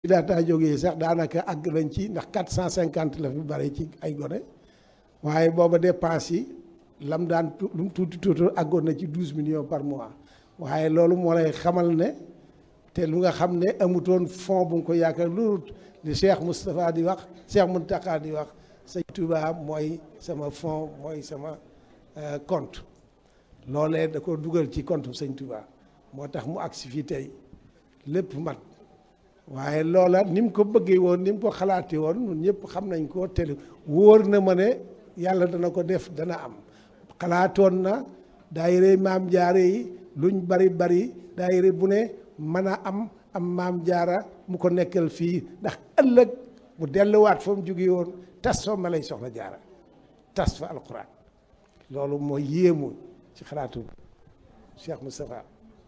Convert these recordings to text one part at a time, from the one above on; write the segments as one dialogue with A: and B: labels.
A: bi daataa jógee sax daanaka àgg nañ ci ndax 450 la fi bari ci ay gone waaye booba dépense yi lam daan lu mu tuuti tuuti àggoon na ci 12 millions par mois waaye loolu moo lay xamal ne te lu nga xam ne amutoon fond bu nga ko yaakaar lu li Cheikh Moustapha di wax Cheikh Mountakha di wax sëñ Touba mooy sama fond mooy sama compte loolee da ko dugal ci compte sëñ Touba moo tax mu agsi fii tey lépp mat waaye loola ni mu ko bëggee woon ni mu ko xalaatee woon ñun ñëpp xam nañ ko te wóor na ma ne yàlla dana ko def dana am xalaatoon na daayira maam jaara yi luñ bari bari daayira bu ne mën a am maam jaara mu ko nekkal fii ndax ëllëg mu delluwaat fa mu jóge woon tas fa ma lay soxla jaara tas fa alquran loolu mooy yéemu ci xalaatu Cheikh Moustapha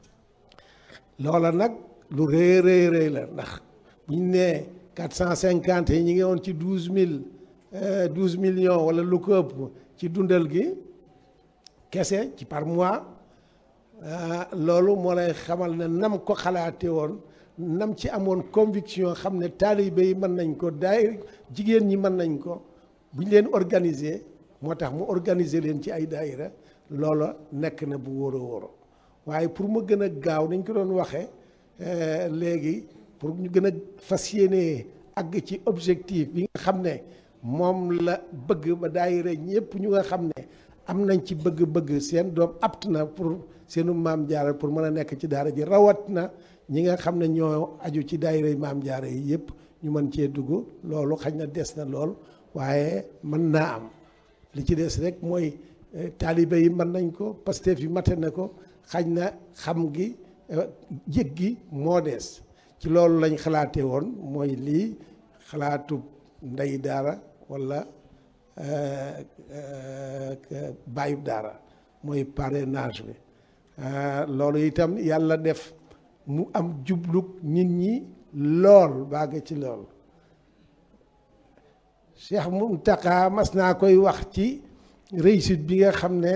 A: loola nag lu rëy rëy rëy la ndax bu ñu nee 450 yi ñi ngi woon ci 12 millions wala lu ko ëpp ci dundal gi kese ci par mois loolu moo lay xamal ne nam ko xalaate woon nam ci amoon conviction xam ne taalibe yi mën nañ ko daay jigéen ñi mën nañ ko bu ñu leen organiser moo tax mu organiser leen ci ay daayira loola nekk na bu wóor a wóor waaye pour mu gën a gaaw nañ ko doon waxee léegi pour ñu gën a fas yéene àgg ci objectif bi nga xam ne moom la bëgg ba daayira ñëpp ñu nga xam ne am nañ ci bëgg-bëgg seen doom apt na pour seenu maam jaara pour mën a nekk ci daara ji rawat na ñi nga xam ne ñoo aju ci daayira yi maam jaara yi yëpp ñu mën cee dugg loolu xañ na des na lool waaye mën naa am li ci des rek mooy taalibe yi mën nañ ko Pastef yi mate na ko xañ na xam gi jég gi moo des ci loolu lañ xalaatee woon mooy lii xalaatu ndey daara walla bàyyub daara mooy parrainage bi loolu itam yàlla def mu am jublug nit ñi lool bàgg ci lool Cheikh Mountakha mas naa koy wax ci réussite bi nga xam ne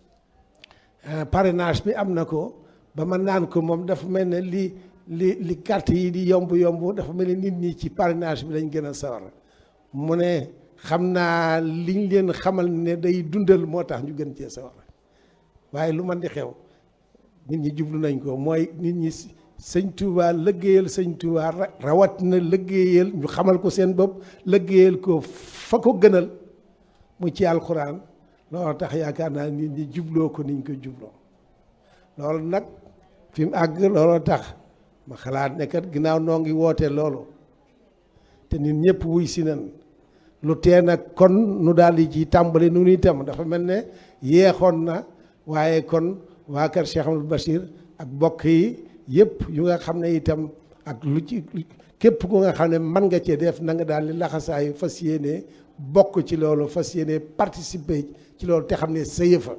A: parrainage bi am na ko ba ma naan ko moom dafa mel ne li carte yi di yomb dafa mel ne nit ñi ci parrainage bi lañ gën a sawar mu ne xam naa liñ leen xamal ne day dundal moo tax ñu gën cee sawar waaye lu man di xew nit ñi jublu nañ ko mooy nit ñi sëñ Touba lëggéeyal sëñ Touba rawat na lëggéeyal ñu xamal ko seen bopp lëggéeyal ko fa ko gënal mu ci alxuraan loolu tax yaakaar naa nit ñi jubloo ko niñ ko jubloo loolu nag fi mu àgg looloo tax ma xalaat ne kat ginnaaw noo ngi woote loolu te nit ñëpp wuy si nan lu tee nag kon nu daal di ci tàmbali nu nuy tam dafa mel ne yeexoon na waaye kon waa kër Cheikh Amadou Bachir ak bokk yi yëpp yu nga xam ne itam ak lu ci képp ku nga xam ne mën nga cee def na nga daal di laxasaayu fas yéene bokk ci loolu fas yéene participer ci loolu te xam ne sa yëfa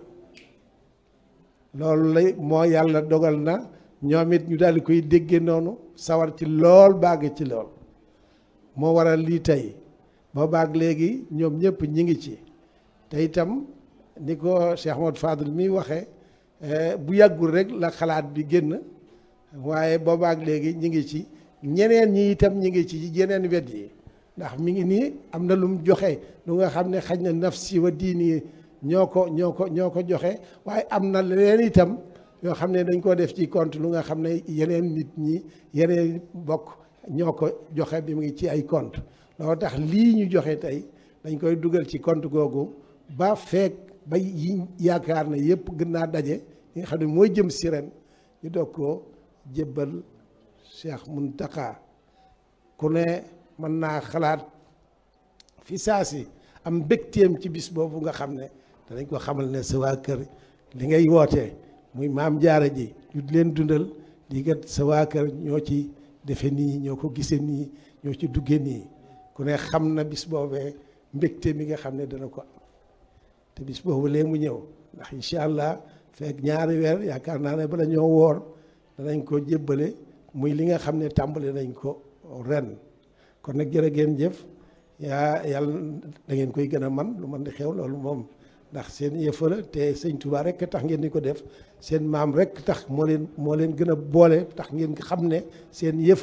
A: loolu lay moo yàlla dogal na ñoom it ñu daal di koy déggee noonu sawar ci lool bàgg ci lool moo waral lii tey boo baag léegi ñoom ñëpp ñi ngi ci te itam ni ko Cheikh Ahmadou Fadel mi waxee bu yàggul rek la xalaat bi génn waaye boobaak léegi ñi ngi ci ñeneen ñi itam ñi ngi ci yeneen wet yi ndax mi ngi nii am na lu mu joxe lu nga xam ne xaj na nafsi wa diini ñoo ko joxe waaye am na leneen itam yoo xam ne dañ koo def ci compte lu nga xam ne yeneen nit ñi yeneen bokk ñoo ko joxe bi mu ngi ci ay compte loolu tax lii ñu joxe tey dañ koy dugal ci compte googu ba feek ba yi yaakaar na yëpp gën naa daje yi nga xam ne mooy jëm si ren ñu doog koo jébbal Cheikh Mountakha ku ne mën naa xalaat fi saa si am mbégteem ci bis boobu nga xam ne danañ ko xamal ne sa waa kër li ngay wootee muy maam jaara ji ñu leen dundal di kat sa waa kër ñoo ci defe nii ñoo ko gisee nii ñoo ci dugge nii ku ne xam na bis boobee mbégte mi nga xam ne dana ko am te bis boobu lee mu ñëw ndax incha allah fekk ñaari weer yaakaar naa ne bala ñoo woor danañ ko jébbale muy li nga xam ne tàmbale nañ ko ren kon nag jërë ngeen jëf yàlla da ngeen koy gën a man lu man di xew loolu moom ndax seen yëfa la te sëñ Touba rek tax ngeen di ko def seen maam rek tax moo leen gën a boole tax ngeen xam ne seen yëfa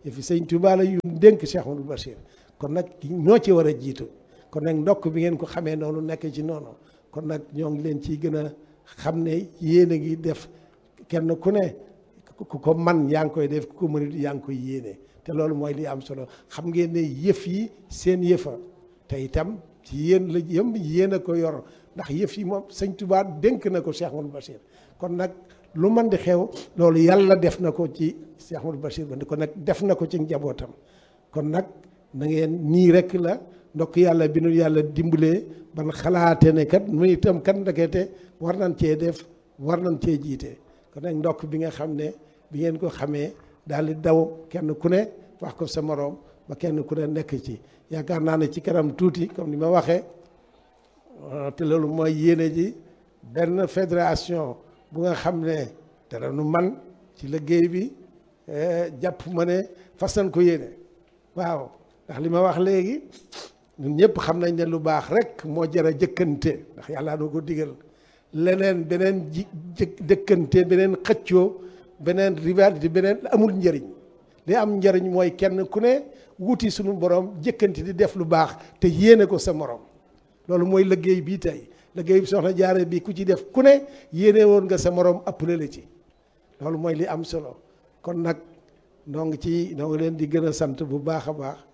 A: yëfi sëñ Tuubaa la yu dénk Cheikh Amadou Bachir kon nag ñoo ci war a jiitu kon nag ndokk bi ngeen ko xamee noonu nekk ci noonu kon nag ñoo ngi leen ciy gën a xam ne yéen a ngi def kenn ku ne ku ko man yaa ngi koy def ku ko mënut yaa ngi koy yéene te loolu mooy li am solo xam ngeen ne yëf yi seen yëfa te itam ci yéen la yëm yéen a ko yor ndax yëf yi moom sëñ Tuubaa dénk na ko Cheikh Amadou Bachir kon nag lu mën di xew loolu yàlla def na ko ci Cheikh Amadou Bachir ba kon nag def na ko ci njabootam kon nag na ngeen nii rek la ndokk yàlla bi nu yàlla dimbalee ban xalaate ne kat muy itam kat ndekete war nañ cee def war nañ cee jiite kon nag ndokk bi nga xam ne bi ngeen ko xamee daal di daw kenn ku ne wax ko sa moroom ba kenn ku ne nekk ci yaakaar naa ne ci kanam tuuti comme ni ma waxee te loolu mooy yéene ji benn fédération bu nga xam ne dara nu man ci liggéey bi jàpp ma ne fas nañ ko yéene waaw ndax li ma wax léegi ñun ñëpp xam nañ ne lu baax rek moo jar a jëkkante ndax yàlla doo ko digal leneen beneen jëkkante beneen xëccoo beneen rivalité beneen amul njëriñ li am njëriñ mooy kenn ku ne wuti suñu borom jëkkante di def lu baax te yéene ko sa morom loolu mooy liggéey bii tey liggéey bi soxna Jaara bi ku ci def ku ne yéene woon nga sa morom appelé la ci loolu mooy li am solo kon nag noo ngi leen di gën a sant bu baax a baax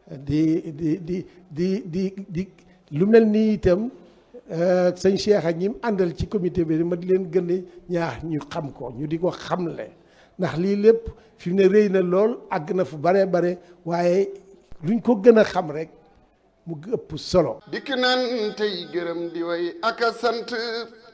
A: di lu mel nii itam sëñ Cheikh ak ñi mu àndal ci comité bi ma di leen gën a ñaax ñu xam ko ñu di ko xamle ndax lii lépp fi mu ne rëy na lool àgg na fu bare bare waaye luñ ko gën a xam rek mu ëpp solo.
B: dikk nan tey gërëm di way ak a sant